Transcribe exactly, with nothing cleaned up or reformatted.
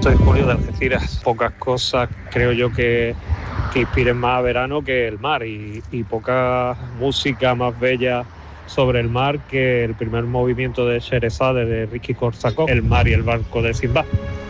Soy Julio de Algeciras. Pocas cosas creo yo que, que inspiren más a verano que el mar y, y poca música más bella sobre el mar que el primer movimiento de Sherezade de Ricky Korsakov, El mar y el barco de Sinbad.